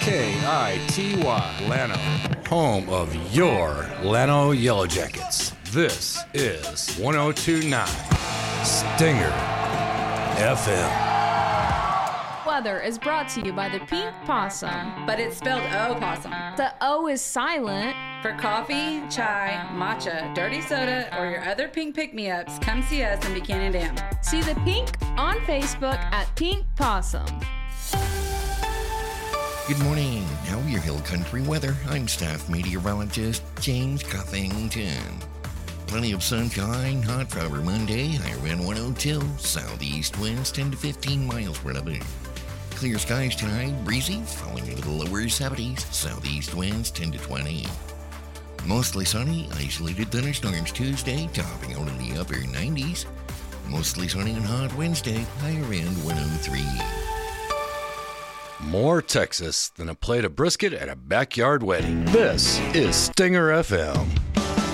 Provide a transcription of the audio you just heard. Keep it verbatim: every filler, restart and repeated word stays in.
K I T Y, Llano, home of your Llano Yellow Jackets. This is one oh two point nine Stinger F M. Weather is brought to you by the Pink Possum. But it's spelled O-possum. The O is silent. For coffee, chai, matcha, dirty soda, or your other pink pick-me-ups, come see us in Buchanan Dam. See the Pink on Facebook at Pink Possum. Good morning. Now your Hill Country weather. I'm staff meteorologist James Cuffington. Plenty of sunshine, hot for our Monday, higher wind one oh two, southeast winds ten to fifteen miles per hour. Clear skies tonight, breezy, falling into the lower seventies, southeast winds ten to twenty. Mostly sunny, isolated thunderstorms Tuesday, topping out in the upper nineties. Mostly sunny and hot Wednesday, higher wind one oh three. More Texas than a plate of brisket at a backyard wedding. This is Stinger F M.